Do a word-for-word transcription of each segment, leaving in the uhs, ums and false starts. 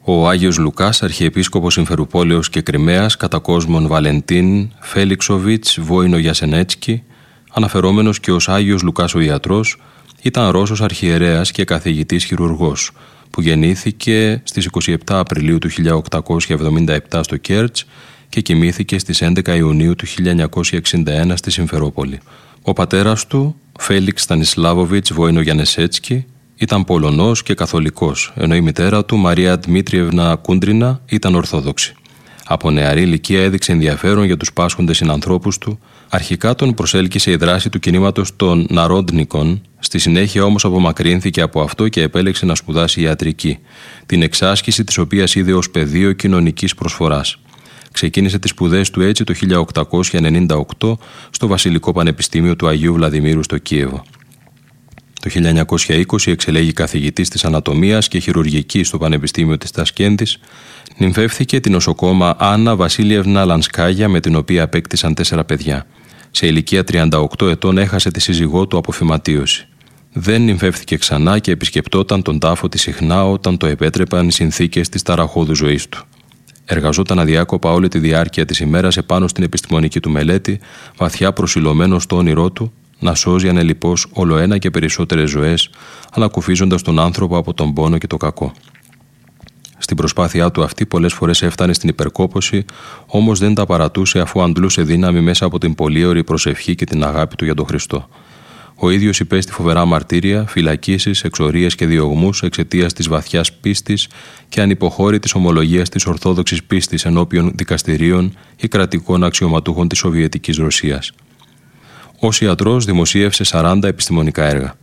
Ο Άγιος Λουκάς, αρχιεπίσκοπος Συμφερουπόλεως και Κριμαίας, κατά κόσμον Βαλεντίν Φέλιξοβιτς Βόινο Γιασενέτσκι, αναφερόμενος και ως Άγιος Λουκάς ο Ιατρός, ήταν Ρώσος αρχιερέας και καθηγητής χειρουργός, που γεννήθηκε στις είκοσι επτά Απριλίου του χίλια οκτακόσια εβδομήντα επτά στο Κέρτς και κοιμήθηκε στις έντεκα Ιουνίου του χίλια εννιακόσια εξήντα ένα στη Συμφερόπολη. Ο πατέρας του, Φέλιξ Στανισλάβοβιτς Βόινο Γιανεσέτσκι, ήταν Πολωνός και Καθολικός, ενώ η μητέρα του, Μαρία Δημήτριευνα Κούντρινα, ήταν Ορθόδοξη. Από νεαρή ηλικία έδειξε ενδιαφέρον για τους πάσχοντες συνανθρώπους του. Αρχικά τον προσέλκυσε η δράση του κινήματος των Ναρόντνικων, στη συνέχεια όμως απομακρύνθηκε από αυτό και επέλεξε να σπουδάσει ιατρική, την εξάσκηση της οποίας είδε ως πεδίο κοινωνικής προσφοράς. Ξεκίνησε τις σπουδές του έτσι το χίλια οκτακόσια ενενήντα οκτώ στο Βασιλικό Πανεπιστήμιο του Αγίου Βλαδιμήρου στο Κίεβο. Το χίλια εννιακόσια είκοσι εξελέγει καθηγητής της Ανατομίας και Χειρουργικής στο Πανεπιστήμιο της Τασκέντης. Νυμφεύθηκε την νοσοκόμα Άννα Βασίλιευνα Λανσκάγια, με την οποία απέκτησαν τέσσερα παιδιά. Σε ηλικία τριάντα οκτώ ετών έχασε τη σύζυγό του από φυματίωση. Δεν νυμφεύθηκε ξανά και επισκεπτόταν τον τάφο της συχνά όταν το επέτρεπαν οι συνθήκες της ταραχώδου ζωής του. Εργαζόταν αδιάκοπα όλη τη διάρκεια της ημέρας επάνω στην επιστημονική του μελέτη, βαθιά προσιλωμένος στο όνειρό του να σώζει ανελιπώς όλο ένα και περισσότερες ζωές, ανακουφίζοντας τον άνθρωπο από τον πόνο και το κακό. Στην προσπάθειά του αυτή πολλές φορές έφτανε στην υπερκόπωση, όμως δεν τα παρατούσε αφού αντλούσε δύναμη μέσα από την πολύωρη προσευχή και την αγάπη του για τον Χριστό. Ο ίδιος υπέστη φοβερά μαρτύρια, φυλακίσεις, εξορίες και διωγμούς εξαιτίας της βαθιάς πίστης και ανυποχώρητης ομολογίας της ορθόδοξης πίστης ενώπιον δικαστηρίων ή κρατικών αξιωματούχων της Σοβιετικής Ρωσίας. Ως ιατρός δημοσίευσε σαράντα επιστημονικά έργα.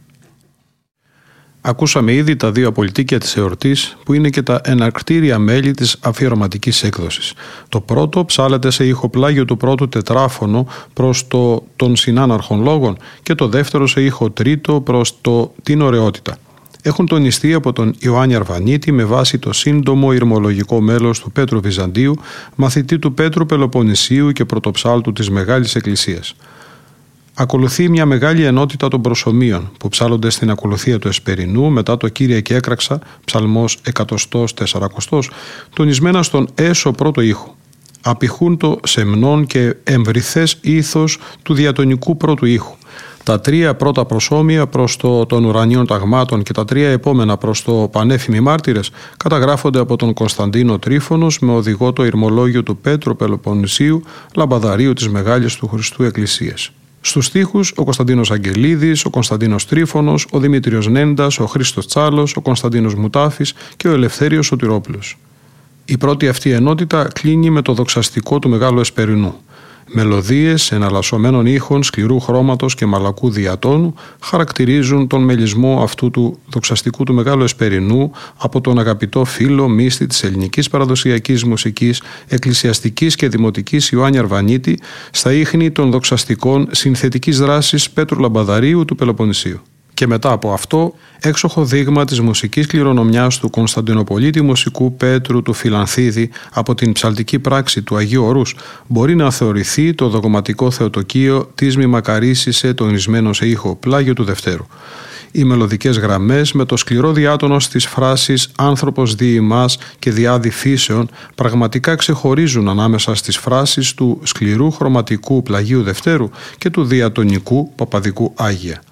Ακούσαμε ήδη τα δύο απολυτίκια της εορτής, που είναι και τα εναρκτήρια μέλη της αφιερωματικής έκδοσης. Το πρώτο ψάλεται σε ηχοπλάγιο του πρώτου τετράφωνο προς το των συνάναρχων λόγων και το δεύτερο σε ήχο τρίτο προς το την ωραιότητα. Έχουν τονιστεί από τον Ιωάννη Αρβανίτη με βάση το σύντομο ηρμολογικό μέλος του Πέτρου Βυζαντίου, μαθητή του Πέτρου Πελοποννησίου και πρωτοψάλτου της Μεγάλης Εκκλησίας. Ακολουθεί μια μεγάλη ενότητα των προσομείων που ψάλλονται στην ακολουθία του Εσπερινού μετά το Κύριε και έκραξα, ψαλμός εκατοστός τεσσαρακοστός, τονισμένα στον έσω πρώτο ήχο. Απηχούν το σεμνόν και εμβριθές ήθος του διατονικού πρώτου ήχου. Τα τρία πρώτα προσώμια προς το των ουρανίων ταγμάτων και τα τρία επόμενα προς το πανέφημοι μάρτυρες καταγράφονται από τον Κωνσταντίνο Τρίφωνος με οδηγό το ηρμολόγιο του Πέτρου Πελοποννησίου, λαμπαδαρίου της Μεγάλης του Χριστού Εκκλησίας. Στους στίχους ο Κωνσταντίνος Αγγελίδης, ο Κωνσταντίνος Τρίφωνος, ο Δημήτριος Νέντας, ο Χρήστος Τσάλος, ο Κωνσταντίνος Μουτάφης και ο Ελευθέριος Σωτηρόπουλος. Η πρώτη αυτή ενότητα κλείνει με το δοξαστικό του Μεγάλου Εσπερινού. Μελωδίες εναλλασσομένων ήχων σκληρού χρώματος και μαλακού διατόνου χαρακτηρίζουν τον μελισμό αυτού του δοξαστικού του Μεγάλου Εσπερινού από τον αγαπητό φίλο μύστη της ελληνικής παραδοσιακής μουσικής, εκκλησιαστικής και δημοτικής Ιωάννη Αρβανίτη στα ίχνη των δοξαστικών συνθετικής δράσης Πέτρου Λαμπαδαρίου του Πελοποννησίου. Και μετά από αυτό, έξοχο δείγμα της μουσικής κληρονομιάς του Κωνσταντινοπολίτη μουσικού Πέτρου του Φιλανθίδη από την ψαλτική πράξη του Αγίου Ορούς μπορεί να θεωρηθεί το δογματικό θεοτοκείο της μη μακαρίσισε τονισμένο σε ήχο πλάγιο του Δευτέρου. Οι μελωδικές γραμμές με το σκληρό διάτονο στις φράσεις «άνθρωπος δι' ημάς» και «διάδι φύσεων» πραγματικά ξεχωρίζουν ανάμεσα στις φράσεις του σκληρού χρωματικού πλαγίου Δευτέρου και του διατονικού παπαδικού Άγια.